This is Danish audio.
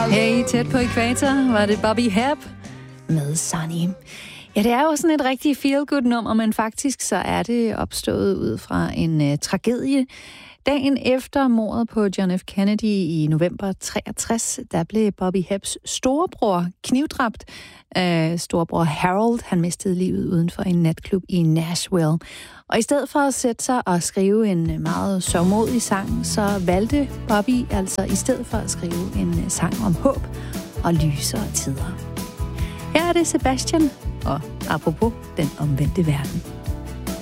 Hey, tæt på ækvator var det Bobby Hebb med Sunny. Ja, det er jo sådan et rigtig feel-good-nummer, men faktisk så er det opstået ud fra en tragedie. Dagen efter mordet på John F. Kennedy i november 63, der blev Bobby Hebbs storebror knivdræbt. Storebror Harold, han mistede livet uden for en natklub i Nashville. Og i stedet for at sætte sig og skrive en meget sørgmodig sang, så valgte Bobby altså i stedet for at skrive en sang om håb og lysere tider. Her er det Sebastian, og apropos den omvendte verden.